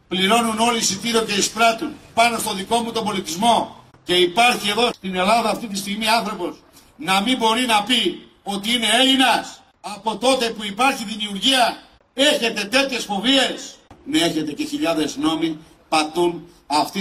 πληρώνουν όλοι εισιτήριο και εισπράττουν πάνω στο δικό μου τον πολιτισμό. Και υπάρχει εδώ στην Ελλάδα αυτή τη στιγμή άνθρωπος να μην μπορεί να πει ότι είναι Έλληνας. Από τότε που υπάρχει δημιουργία έχετε τέτοιες φοβίες. Ναι, έχετε και χιλιάδες νόμοι πατούν αυτή